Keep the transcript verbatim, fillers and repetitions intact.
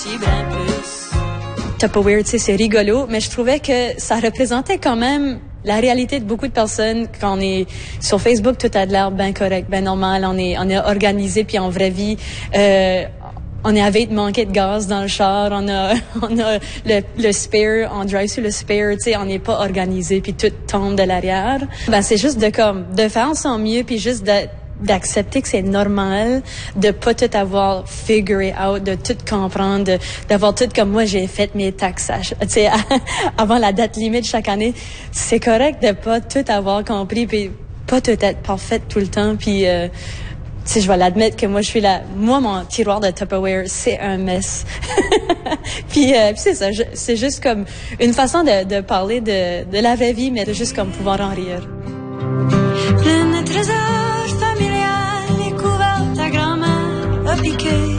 Ben plus. Tupperware, tu sais, c'est rigolo, mais je trouvais que ça représentait quand même la réalité de beaucoup de personnes. Quand on est sur Facebook, tout a de l'air bien correct, bien normal, on est, on est organisé, puis en vraie vie, euh, on est avec de manquer de gaz dans le char, on a, on a le, le spare, on drive sur le spare, tu sais, on n'est pas organisé, puis tout tombe de l'arrière. Ben, c'est juste de comme, de faire son mieux, puis juste de, d'accepter que c'est normal de pas tout avoir figure out, de tout comprendre, de, d'avoir tout comme moi j'ai fait mes taxations, tu sais, avant la date limite chaque année. C'est correct de pas tout avoir compris, puis pas tout être parfaite tout le temps, puis euh, tu sais, je vais l'admettre que moi je suis là, moi mon tiroir de Tupperware c'est un mess. puis, euh, puis c'est ça, je, c'est juste comme une façon de, de parler de, de la vraie vie, mais de juste comme pouvoir en rire.